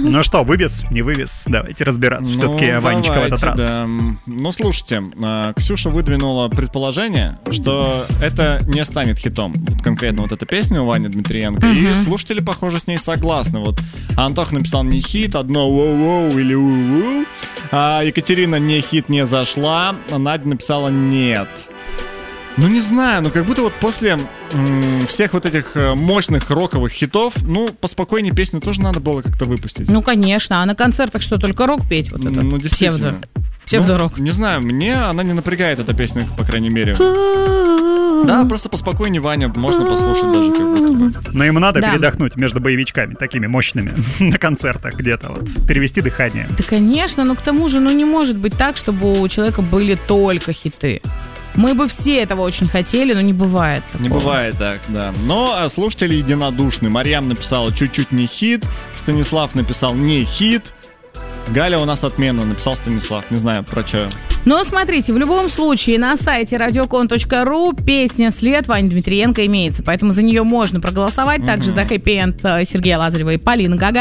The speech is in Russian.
Ну что, вывез, не вывез? Давайте разбираться все-таки, Ванечка, в этот раз. Да. Ну, слушайте, Ксюша выдвинула предположение, что это не станет хитом. Вот конкретно вот эта песня у Вани Дмитриенко. И слушатели, похоже, с ней согласны. Вот Антох написал не хит, одно воу-воу или у-у. А Екатерина не хит, не зашла. А Надя написала нет. Ну, не знаю, как будто вот после всех вот этих мощных роковых хитов, поспокойнее песню тоже надо было как-то выпустить. Ну, конечно, а на концертах что, только рок петь? Вот это? Действительно. Псевдорок. Не знаю, мне она не напрягает, эта песня, по крайней мере. Да, просто поспокойнее, Ваня, можно послушать даже как будто бы. Но им надо передохнуть между боевичками такими мощными на концертах где-то, вот, перевести дыхание. Да, конечно, но к тому же, не может быть так, чтобы у человека были только хиты. Мы бы все этого очень хотели, но не бывает такого. Не бывает так, да. Но слушатели единодушны. Марьям написала чуть-чуть не хит, Станислав написал не хит, Галя у нас отмена, написал Станислав. Не знаю, про что. Но смотрите, в любом случае на сайте radiokon.ru песня «След» Вани Дмитриенко имеется, поэтому за нее можно проголосовать. Также за хэппи-энд Сергея Лазарева и Полины Гагариной.